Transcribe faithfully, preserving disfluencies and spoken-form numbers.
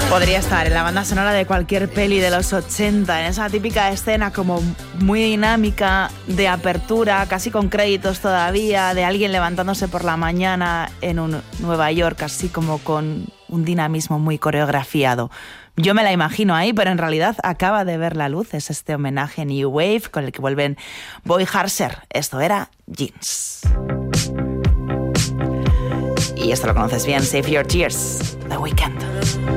Podría estar en la banda sonora de cualquier peli de los ochenta, en esa típica escena como muy dinámica, de apertura, casi con créditos todavía, de alguien levantándose por la mañana en un Nueva York, así como con un dinamismo muy coreografiado. Yo me la imagino ahí, pero en realidad acaba de ver la luz. Es este homenaje New Wave con el que vuelven Boy Harser. Esto era Jeans. Y esto lo conoces bien, Save Your Tears, The Weeknd.